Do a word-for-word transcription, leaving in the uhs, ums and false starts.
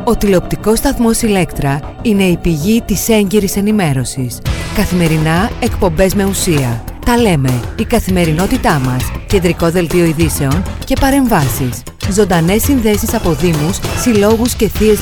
Ο τηλεοπτικός σταθμός Ηλέκτρα είναι η πηγή της έγκυρης ενημέρωσης. Καθημερινά εκπομπές με ουσία. Τα λέμε, η καθημερινότητά μας, κεντρικό δελτίο ειδήσεων και παρεμβάσεις. Ζωντανές συνδέσεις από δήμους, συλλόγους και θείες